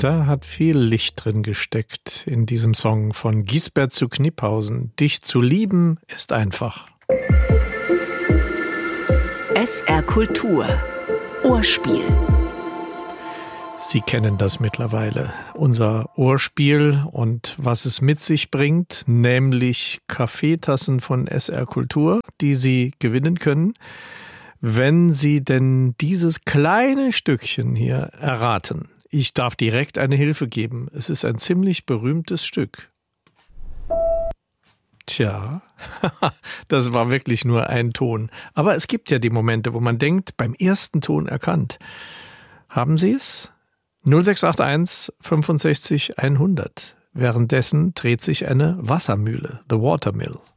Da hat viel Licht drin gesteckt in diesem Song von Gisbert zu Kniphausen. Dich zu lieben ist einfach. SR Kultur. Ohrspiel. Sie kennen das mittlerweile, unser Ohrspiel und was es mit sich bringt, nämlich Kaffeetassen von SR Kultur, die Sie gewinnen können, wenn Sie denn dieses kleine Stückchen hier erraten. Ich darf direkt eine Hilfe geben. Es ist ein ziemlich berühmtes Stück. Tja, das war wirklich nur ein Ton. Aber es gibt ja die Momente, wo man denkt, beim ersten Ton erkannt. Haben Sie es? 0681 65 100. Währenddessen dreht sich eine Wassermühle, The Watermill.